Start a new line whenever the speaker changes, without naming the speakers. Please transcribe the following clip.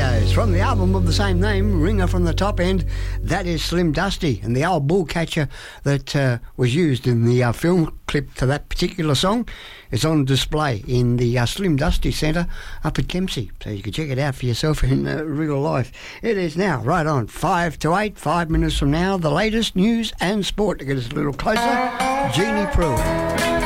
Tornadoes from the album of the same name, Ringer from the Top End. That is Slim Dusty, and the old bull catcher that was used in the film clip to that particular song is on display in the Slim Dusty Centre up at Kempsey, so you can check it out for yourself in real life. It is now right on 5 to 8, 5 minutes from now, the latest news and sport. To get us a little closer, Jeannie Pruitt.